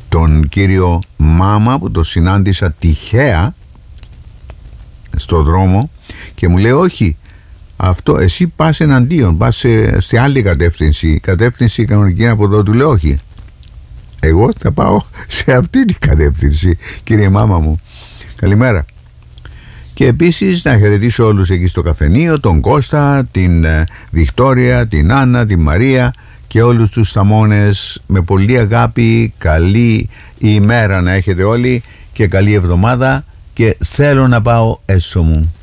τον κύριο Μάμα που το συνάντησα τυχαία στο δρόμο και μου λέει όχι, αυτό εσύ πας εναντίον, πας στη άλλη κατεύθυνση κανονική από εδώ. Του λέω όχι, εγώ θα πάω σε αυτή την κατεύθυνση, κύριε Μάμα μου, καλημέρα. Και επίσης να χαιρετήσω όλους εκεί στο καφενείο, τον Κώστα, την Βικτόρια, την Άννα, την Μαρία και όλους τους θαμώνες. Με πολύ αγάπη, καλή ημέρα να έχετε όλοι και καλή εβδομάδα, και θέλω να πάω έσω μου.